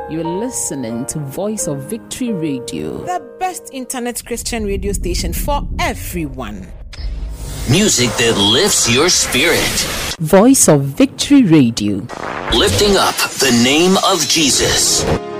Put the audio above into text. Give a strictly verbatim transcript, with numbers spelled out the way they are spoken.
You're listening to Voice of Victory Radio, the best internet Christian radio station for everyone. Music that lifts your spirit. Voice of Victory Radio, lifting up the name of Jesus.